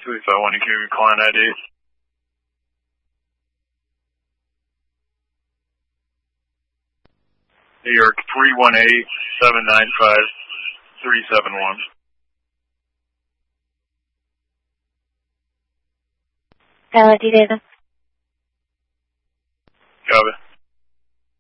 285 give me client ID. New York 318-795-371. LID data. Copy.